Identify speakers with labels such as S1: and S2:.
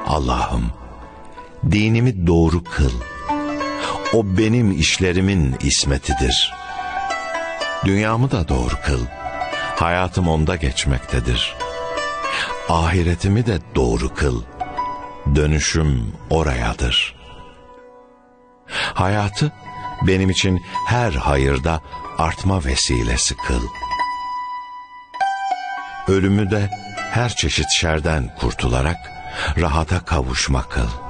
S1: Allah'ım, dinimi doğru kıl. O benim işlerimin ismetidir. Dünyamı da doğru kıl. Hayatım onda geçmektedir. Ahiretimi de doğru kıl. Dönüşüm orayadır. Hayatı benim için her hayırda artma vesilesi kıl. Ölümü de her çeşit şerden kurtularak rahata kavuşma kıl.